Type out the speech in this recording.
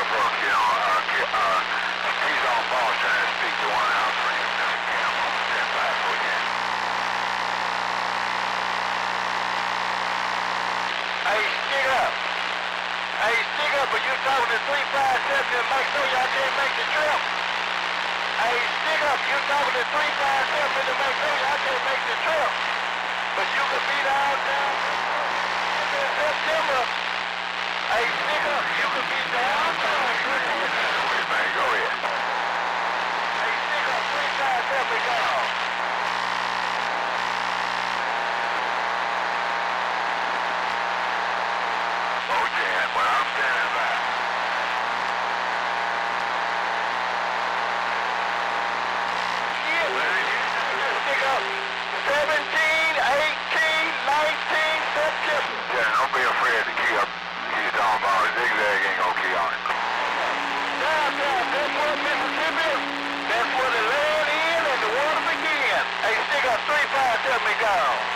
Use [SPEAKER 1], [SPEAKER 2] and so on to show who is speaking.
[SPEAKER 1] book, you know, he's on ball trying to speak to one out for him. Cam on the 10-5 for you. Hey, stick up. Hey, stick up, but you're talking to 357 and make sure y'all can't make the trip. Hey, stick up, you're talking to 357 to make sure y'all can't make the trip. But you could be downtown in September. Hey, stick up, you could be downtown. Wait, man, go ahead. Hey, stick up, 357 go. Okay, well, I'm standing by. Stick up, 17, 18, 19, September. Yeah, don't be afraid to key up. He's talking about a zigzag ain't gonna key on it. Downtown, that's where Mississippi is. That's where the land is and the water begins. Hey, stick up 357 go.